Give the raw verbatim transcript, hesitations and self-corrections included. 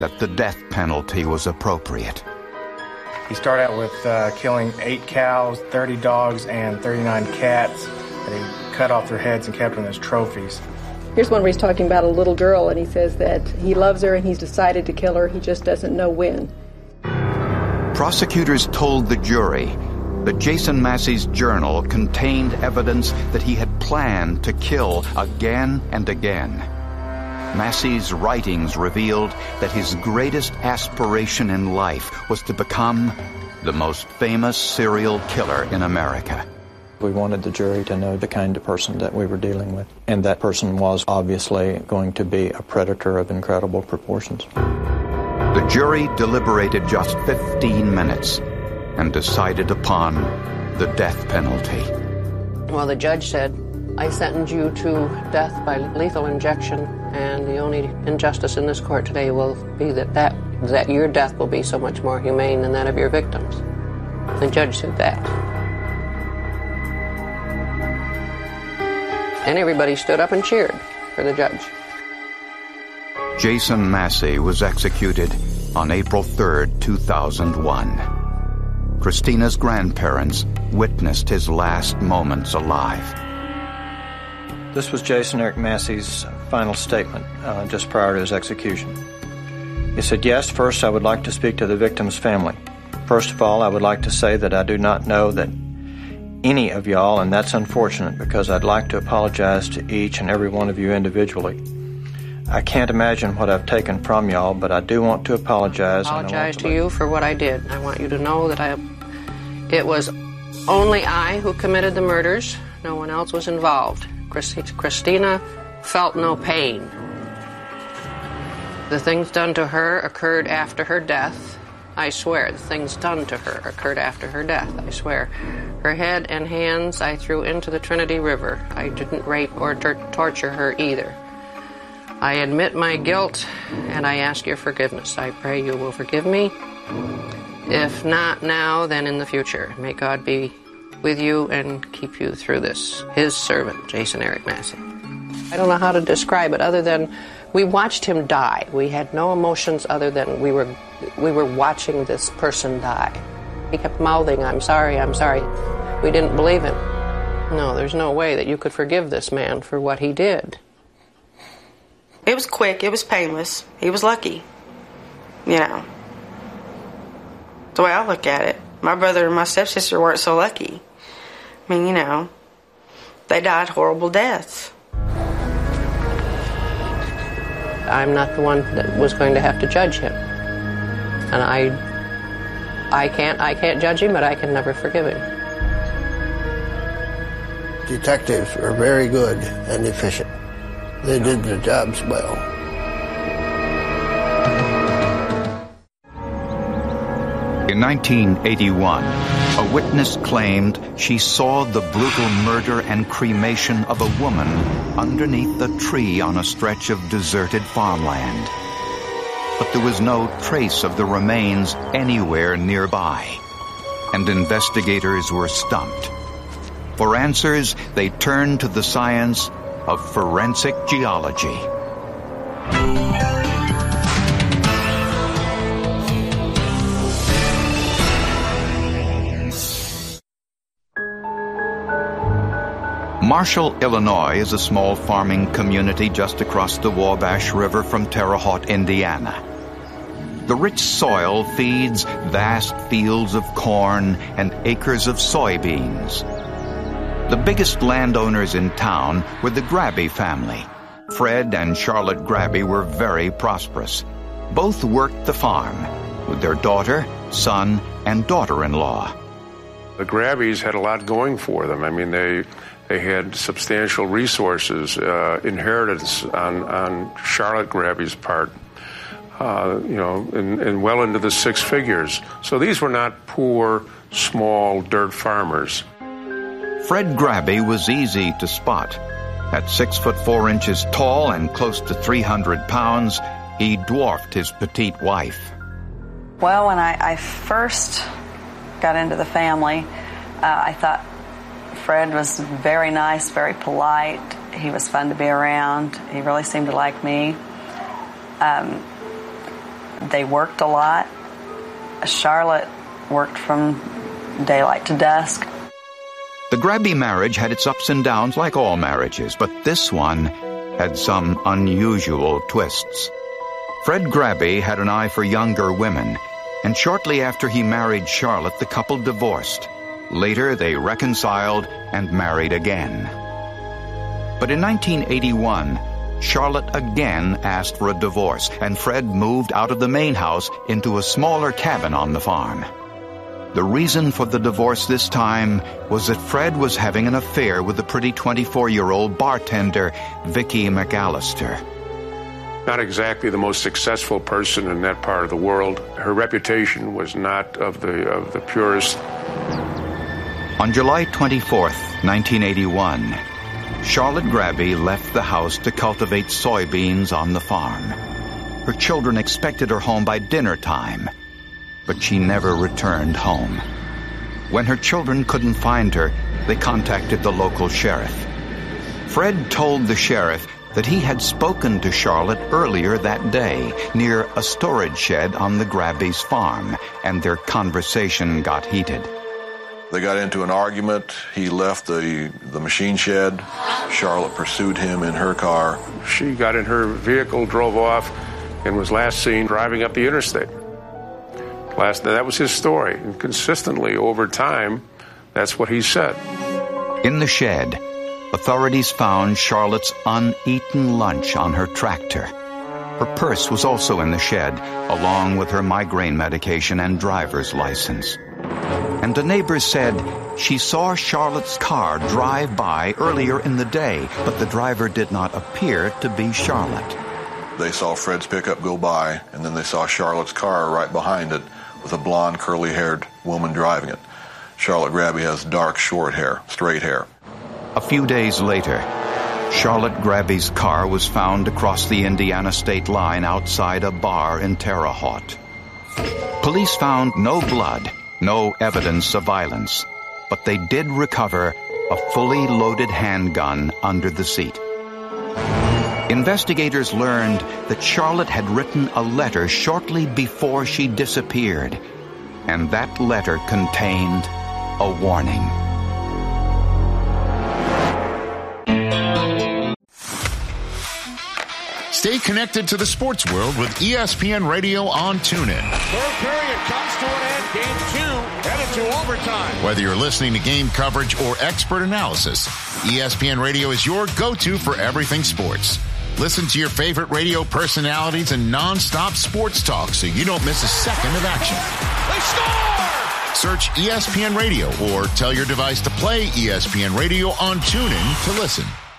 that the death penalty was appropriate. He started out with uh, killing eight cows, thirty dogs, and thirty-nine cats, and he cut off their heads and kept them as trophies. Here's one where he's talking about a little girl, and he says that he loves her and he's decided to kill her, he just doesn't know when. Prosecutors told the jury that Jason Massey's journal contained evidence that he had planned to kill again and again. Massey's writings revealed that his greatest aspiration in life was to become the most famous serial killer in America. We wanted the jury to know the kind of person that we were dealing with, and that person was obviously going to be a predator of incredible proportions. The jury deliberated just fifteen minutes and decided upon the death penalty. Well, the judge said, I sentence you to death by lethal injection, and the only injustice in this court today will be that, that, that your death will be so much more humane than that of your victims. The judge said that. And everybody stood up and cheered for the judge. Jason Massey was executed on April third, two thousand one. Christina's grandparents witnessed his last moments alive. This was Jason Eric Massey's final statement uh, just prior to his execution. He said, yes, first I would like to speak to the victim's family. First of all, I would like to say that I do not know that any of y'all, and that's unfortunate because I'd like to apologize to each and every one of you individually. I can't imagine what I've taken from y'all, but I do want to apologize. I apologize to, to you for what I did. I want you to know that I, it was only I who committed the murders. No one else was involved. Christina felt no pain. The things done to her occurred after her death. I swear, the things done to her occurred after her death, I swear. Her head and hands I threw into the Trinity River. I didn't rape or torture her either. I admit my guilt, and I ask your forgiveness. I pray you will forgive me. If not now, then in the future. May God be with you and keep you through this. His servant, Jason Eric Massey. I don't know how to describe it other than we watched him die. We had no emotions other than we were we were watching this person die. He kept mouthing, I'm sorry, I'm sorry. We didn't believe him. No, there's no way that you could forgive this man for what he did. It was quick, it was painless. He was lucky. You know. That's the way I look at it. My brother and my stepsister weren't so lucky. I mean, you know, they died horrible deaths. I'm not the one that was going to have to judge him. And I I can't I can't judge him, but I can never forgive him. Detectives were very good and efficient. They did their jobs well. In nineteen eighty-one, a witness claimed she saw the brutal murder and cremation of a woman underneath a tree on a stretch of deserted farmland. But there was no trace of the remains anywhere nearby, and investigators were stumped. For answers, they turned to the science of forensic geology. Marshall, Illinois is a small farming community just across the Wabash River from Terre Haute, Indiana. The rich soil feeds vast fields of corn and acres of soybeans. The biggest landowners in town were the Grabby family. Fred and Charlotte Grabby were very prosperous. Both worked the farm with their daughter, son, and daughter-in-law. The Grabbys had a lot going for them. I mean, they they had substantial resources, uh, inheritance on, on Charlotte Grabby's part, uh, you know, and, and well into the six figures. So these were not poor, small dirt farmers. Fred Grabby was easy to spot. At six foot four inches tall and close to three hundred pounds, he dwarfed his petite wife. Well, when I, I first got into the family, uh, I thought Fred was very nice, very polite. He was fun to be around. He really seemed to like me. Um, They worked a lot. Charlotte worked from daylight to dusk. The Grabby marriage had its ups and downs like all marriages, but this one had some unusual twists. Fred Grabby had an eye for younger women, and shortly after he married Charlotte, the couple divorced. Later, they reconciled and married again. But in nineteen eighty-one, Charlotte again asked for a divorce, and Fred moved out of the main house into a smaller cabin on the farm. The reason for the divorce this time was that Fred was having an affair with the pretty twenty-four-year-old bartender, Vicki McAllister. Not exactly the most successful person in that part of the world. Her reputation was not of the of the purest. On July twenty-fourth, nineteen eighty-one, Charlotte Grabby left the house to cultivate soybeans on the farm. Her children expected her home by dinner time, but she never returned home. When her children couldn't find her, they contacted the local sheriff. Fred told the sheriff that he had spoken to Charlotte earlier that day near a storage shed on the Grabby's farm, and their conversation got heated. They got into an argument. He left the, the machine shed. Charlotte pursued him in her car. She got in her vehicle, drove off, and was last seen driving up the interstate. Last, that was his story. And consistently over time, that's what he said. In the shed, authorities found Charlotte's uneaten lunch on her tractor. Her purse was also in the shed, along with her migraine medication and driver's license. And the neighbors said she saw Charlotte's car drive by earlier in the day, but the driver did not appear to be Charlotte. They saw Fred's pickup go by, and then they saw Charlotte's car right behind it with a blonde, curly-haired woman driving it. Charlotte Grabby has dark, short hair, straight hair. A few days later, Charlotte Grabby's car was found across the Indiana state line outside a bar in Terre Haute. Police found no blood, no evidence of violence, but they did recover a fully loaded handgun under the seat. Investigators learned that Charlotte had written a letter shortly before she disappeared, and that letter contained a warning. Stay connected to the sports world with E S P N Radio on TuneIn. Third period comes to an end. Game two headed to overtime. Whether you're listening to game coverage or expert analysis, E S P N Radio is your go-to for everything sports. Listen to your favorite radio personalities and non-stop sports talk so you don't miss a second of action. They score! Search E S P N Radio or tell your device to play E S P N Radio on TuneIn to listen.